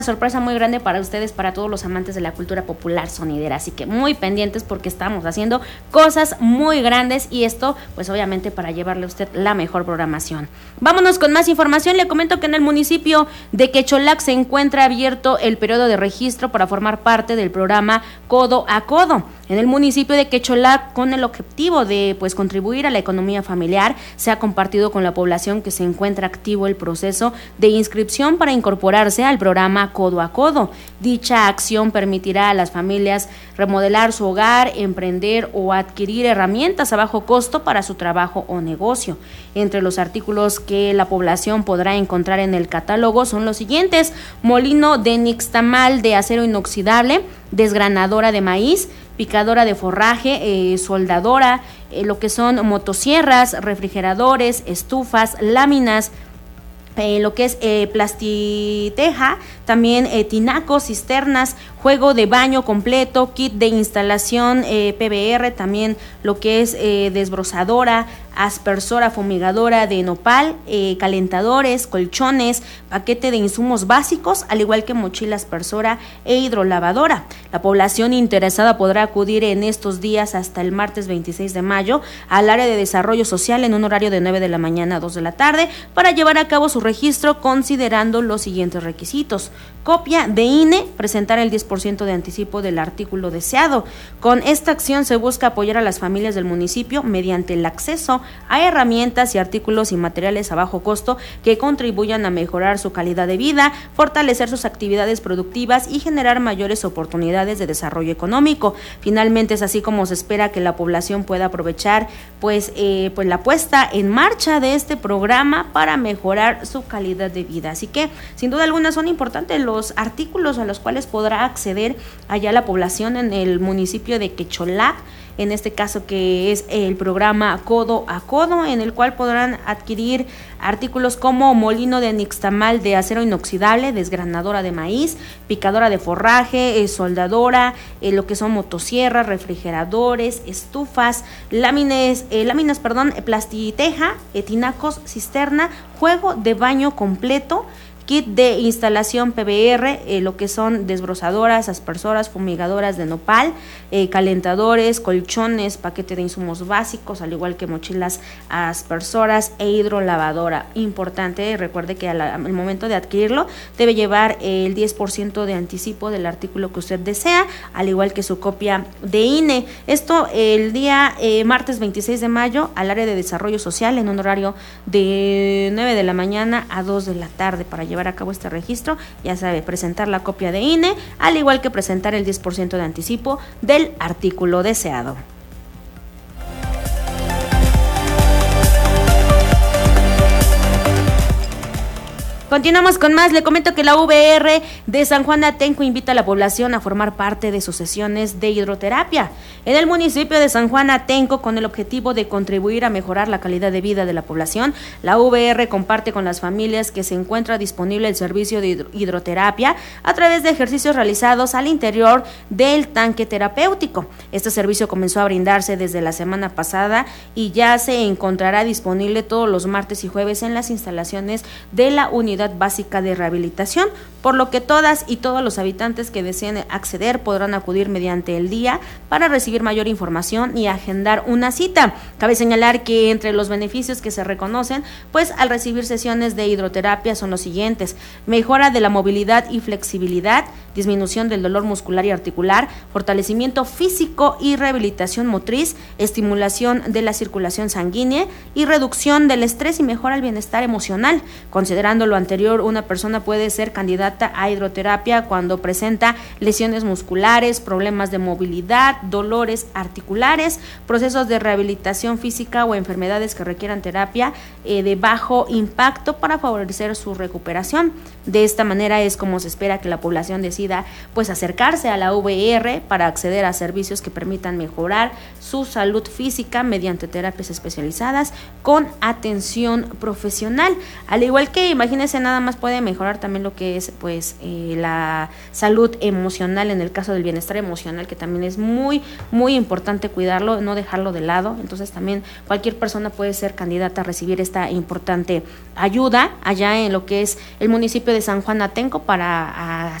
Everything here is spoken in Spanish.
sorpresa muy grande para ustedes, para todos los amantes de la cultura popular sonidera, así que muy pendientes porque estamos haciendo cosas muy grandes y esto pues obviamente para llevarle a usted la mejor programación. Vámonos con más información. Le comento que en el municipio de Quecholac se encuentra abierto el periodo de registro para formar parte del programa Codo a Codo. En el municipio de Quecholac, con el objetivo de pues contribuir a la economía familiar, se ha compartido con la población que se encuentra activo el proceso de inscripción para incorporarse al programa Codo a Codo. Dicha acción permitirá a las familias remodelar su hogar, emprender o adquirir herramientas a bajo costo para su trabajo o negocio. Entre los artículos que la población podrá encontrar en el catálogo son los siguientes: molino de nixtamal de acero inoxidable, desgranadora de maíz, picadora de forraje, soldadora, lo que son motosierras, refrigeradores, estufas, láminas, lo que es plastiteja, también tinacos, cisternas, juego de baño completo, kit de instalación PBR, también lo que es desbrozadora, aspersora fumigadora de nopal, calentadores, colchones, paquete de insumos básicos, al igual que mochila aspersora e hidrolavadora. La población interesada podrá acudir en estos días hasta el martes 26 de mayo al área de desarrollo social en un horario de 9 de la mañana a 2 de la tarde para llevar a cabo su registro considerando los siguientes requisitos: copia de INE, presentar el 10% de anticipo del artículo deseado. Con esta acción se busca apoyar a las familias del municipio mediante el acceso a herramientas y artículos y materiales a bajo costo que contribuyan a mejorar su calidad de vida, fortalecer sus actividades productivas y generar mayores oportunidades de desarrollo económico. Finalmente es así como se espera que la población pueda aprovechar pues la puesta en marcha de este programa para mejorar su calidad de vida. Así que sin duda alguna son importantes los artículos a los cuales podrá acceder allá la población en el municipio de Quecholac, en este caso que es el programa Codo a Codo, en el cual podrán adquirir artículos como molino de nixtamal de acero inoxidable, desgranadora de maíz, picadora de forraje, soldadora, lo que son motosierras, refrigeradores, estufas, láminas, plastiteja, tinacos, cisterna, juego de baño completo, kit de instalación PBR, lo que son desbrozadoras, aspersoras, fumigadoras de nopal, calentadores, colchones, paquete de insumos básicos, al igual que mochilas aspersoras e hidrolavadora. Importante, recuerde que al momento de adquirirlo debe llevar el 10% de anticipo del artículo que usted desea, al igual que su copia de INE. Esto el día martes 26 de mayo al área de desarrollo social en un horario de 9 de la mañana a 2 de la tarde para llevar a cabo este registro. Ya sabe, presentar la copia de INE, al igual que presentar el 10% de anticipo del artículo deseado. Continuamos con más. Le comento que la VR de San Juan Atenco invita a la población a formar parte de sus sesiones de hidroterapia. En el municipio de San Juan Atenco, con el objetivo de contribuir a mejorar la calidad de vida de la población, la VR comparte con las familias que se encuentra disponible el servicio de hidroterapia a través de ejercicios realizados al interior del tanque terapéutico. Este servicio comenzó a brindarse desde la semana pasada y ya se encontrará disponible todos los martes y jueves en las instalaciones de la unidad básica de rehabilitación, por lo que todas y todos los habitantes que deseen acceder podrán acudir mediante el día para recibir mayor información y agendar una cita. Cabe señalar que entre los beneficios que se reconocen, pues al recibir sesiones de hidroterapia son los siguientes: mejora de la movilidad y flexibilidad, disminución del dolor muscular y articular, fortalecimiento físico y rehabilitación motriz, estimulación de la circulación sanguínea y reducción del estrés y mejora el bienestar emocional. Considerando lo anterior, una persona puede ser candidata a hidroterapia cuando presenta lesiones musculares, problemas de movilidad, dolores articulares, procesos de rehabilitación física o enfermedades que requieran terapia de bajo impacto para favorecer su recuperación. De esta manera es como se espera que la población decida decida pues acercarse a la VR para acceder a servicios que permitan mejorar su salud física mediante terapias especializadas con atención profesional. Al igual que, imagínense, nada más puede mejorar también lo que es pues la salud emocional, en el caso del bienestar emocional, que también es muy importante cuidarlo, no dejarlo de lado. Entonces también cualquier persona puede ser candidata a recibir esta importante ayuda allá en lo que es el municipio de San Juan Atenco para